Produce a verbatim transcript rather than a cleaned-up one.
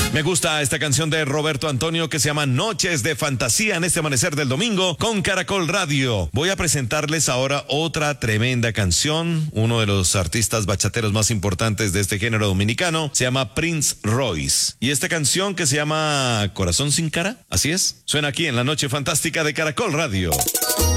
Me gusta esta canción de Roberto Antonio que se llama Noches de Fantasía en este amanecer del domingo con Caracol Radio. Voy a presentarles ahora otra tremenda canción. Uno de los artistas bachateros más importantes de este género dominicano se llama Prince Royce. Y esta canción que se llama Corazón sin cara, así es, suena aquí en la Noche Fantástica de Caracol Radio.